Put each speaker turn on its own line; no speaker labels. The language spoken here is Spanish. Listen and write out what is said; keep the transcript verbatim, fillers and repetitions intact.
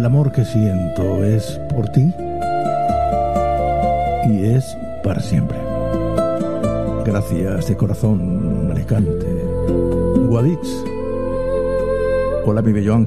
amor que siento es por ti y es para siempre. Gracias de corazón, Alicante. Guadix. Hola, mi bello ángel.